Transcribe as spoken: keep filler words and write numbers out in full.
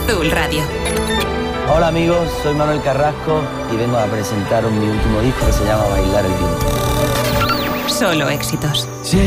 Azul Radio. Hola amigos, soy Manuel Carrasco y vengo a presentaros mi último disco que se llama Bailar el Viento. Solo éxitos.